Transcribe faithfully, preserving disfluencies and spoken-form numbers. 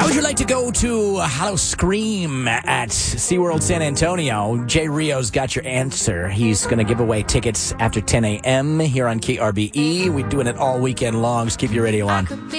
would you like to go to Hollow Scream at SeaWorld San Antonio? Jay Rio's got your answer. He's going to give away tickets after ten a.m. here on K R B E. We're doing it all weekend long. Just keep your radio on.